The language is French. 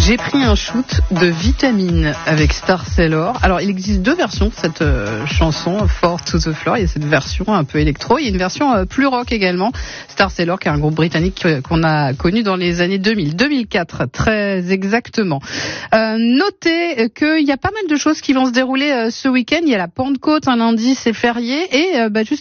J'ai pris un shoot de vitamine avec Star Sailor. Alors, il existe deux versions de cette chanson, Four to the Floor. Il y a cette version un peu électro. Il y a une version plus rock également. Star Sailor, qui est un groupe britannique qu'on a connu dans les années 2000, 2004, très exactement. Notez qu'il y a pas mal de choses qui vont se dérouler ce week-end. Il y a la Pentecôte, un lundi, c'est férié. Et juste